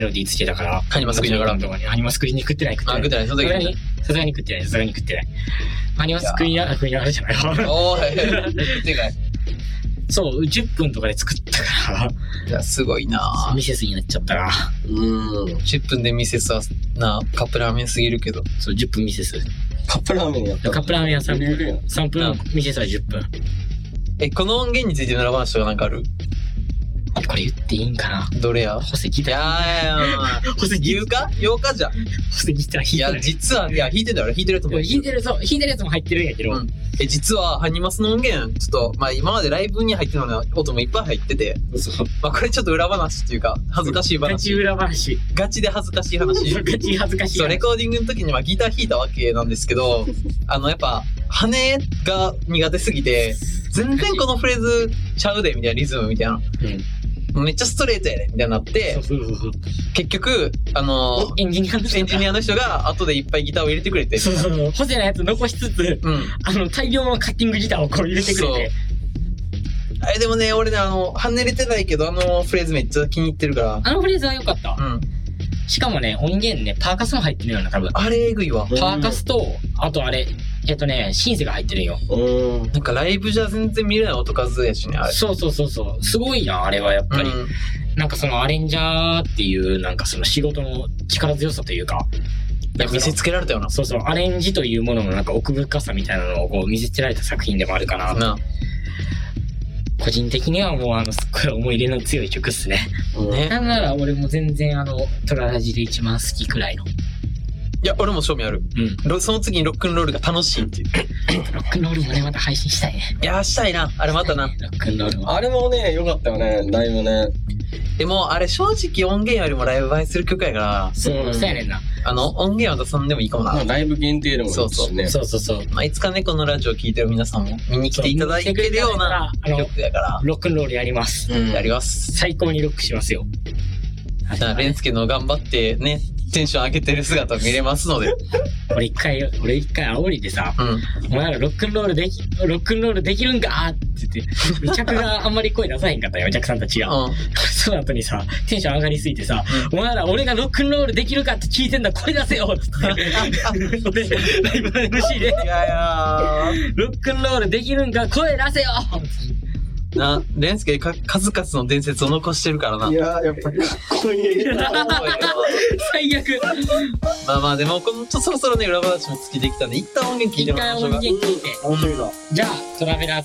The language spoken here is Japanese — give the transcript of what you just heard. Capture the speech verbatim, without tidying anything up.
メロディーつけたから。 ハニマス食いながら。 ハニマス食いに食ってない食ってない。 あ、食ってない。さすがに。 さすがに食ってない。さすがに食ってない。ハニマス食いながら食いながらじゃないわ。 おーい。でかい。 そう、じゅっぷんとかで作ったから。 いや、すごいなミセスになっちゃったな。 うん。 じゅっぷんでミセスはな、カップラーメンすぎるけど。 そう、じゅっぷんミセス。 カップラーメンやったカップラーメンはさんぷん。さんぷん、ミセスはじゅっぷん。 え、この音源についての裏話とかなんかある？ これ言っていいんかな？ どれや？ ホセギター。 いやいやいや、ホセ言うか？言おうかじゃん。 ホセギター弾いてない。 いや、実は、いや、弾いてたよ。弾いてるやつも。 弾いてる、そう、弾いてるやつも入ってるんやけど。うん、 え、実は、ハニマスの音源、ちょっと、まあ今までライブに入ってるの音もいっぱい入ってて、 そう。 まあこれちょっと裏話っていうか、恥ずかしい話。 ガチ裏話。 ガチで恥ずかしい話。 ガチ恥ずかしい話。 そう、レコーディングの時にはギター弾いたわけなんですけど、あの、やっぱ、羽が苦手すぎて、全然このフレーズちゃうで、みたいなリズムみたいな。うん。めっちゃストレートやねみたいになって、そうそうそうそう、結局、あのー、エンジニアの人エンジニアの人が後でいっぱいギターを入れてくれて。 そうそうそう。ホセのやつ残しつつ、うん、あの、大量のカッティングギターをこう入れてくれて。 あれでもね、俺ね、あの、跳ねれてないけど、あのフレーズめっちゃ気に入ってるから。 あのフレーズは良かった。うん。しかもね、音源ね、パーカスも入ってるような、多分。 あれえぐいわ。 パーカスと、あとあれ、えっとね、シンセが入ってるんよ。 うん。なんかライブじゃ全然見れない音数やしね、あれ。 そうそうそうそう。すごいな、あれはやっぱり。うん、なんかそのアレンジャーっていう、なんかその仕事の力強さというか。 見せつけられたよな。 そうそう。アレンジというもののなんか奥深さみたいなのをこう見せつけられた作品でもあるかな。な個人的にはもうあの、すっごい思い入れの強い曲っすね。ね。なんなら俺も全然あの、トララジで一番好きくらいの。 いや、俺も興味ある。うん。その次にロックンロールが楽しいっていう。 ロックンロールもね、また配信したいね。 いや、したいな。あれまたな。 ロックンロールも。 あれもね、良かったよね、ライブね。 でも、あれ正直音源よりもライブ映えする曲やから。 そう、そうやねんな。 あの、音源は出さんでもいいかもな。 まあ、ライブ限定でもいいしね。 そうそうそう。 まあ、いつかね、このラジオ聞いてる皆さんも見に来ていただけるような曲やから。 ロックンロールやります。 うん、やります。 最高にロックしますよ。 じゃあ、レンスケの頑張ってね、テンション上げてる姿見れますので。 俺一回、俺一回煽りでさ、うん、お前らロックンロールでき、ロックンロールできるんかって言って、お客があんまり声出さへんかったよ、お客さんたちが。うん、その後にさ、テンション上がりすぎてさ、うん、お前ら俺がロックンロールできるかって聞いてんだ、声出せよって言って。で、ライブの エムシー で、いやいやロックンロールできるんか、声出せよな、レンスケか数々の伝説を残してるからな。 いやー、やっぱかっこいい。 最悪。 まあまあ、でも、この、ちょ、そろそろね、裏話も好きできたんで、一旦音源聞いてもらいましょうか。 一回音源聞いて。 面白いな。 じゃあ、トラベラー